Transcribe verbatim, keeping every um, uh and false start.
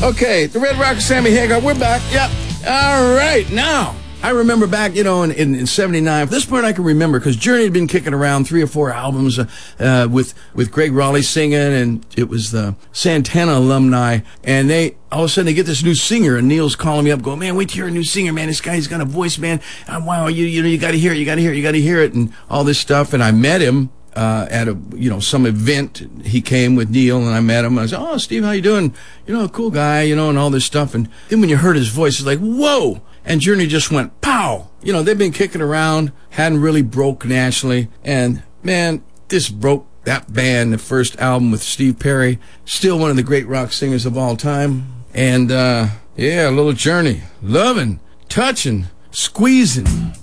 Okay, the Red Rock, Sammy Hagar, we're back. Yep. All right, now, I remember back, you know, in, in, in seventy-nine, this part I can remember, because Journey had been kicking around three or four albums uh, uh, with, with Greg Raleigh singing, and it was the Santana alumni, and they, all of a sudden, they get this new singer, and Neil's calling me up, going, man, wait to hear a new singer, man, this guy's got a voice, man, uh, wow, you, you know, you gotta hear it, you gotta hear it, you gotta hear it, and all this stuff, and I met him, Uh, at a, you know, some event. He came with Neil, and I met him. I said, oh, Steve, how you doing? You know, cool guy, you know, and all this stuff. And then when you heard his voice, it's like, whoa! And Journey just went, pow! You know, they've been kicking around, hadn't really broke nationally. And, man, this broke that band, the first album with Steve Perry. Still one of the great rock singers of all time. And, uh, yeah, a little Journey. Loving, touching, squeezing.